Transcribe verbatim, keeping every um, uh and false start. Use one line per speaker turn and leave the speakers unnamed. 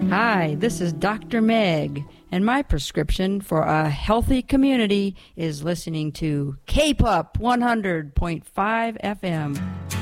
Hi, this is Doctor Meg, and my prescription for a healthy community is listening to K P U P one hundred point five F M.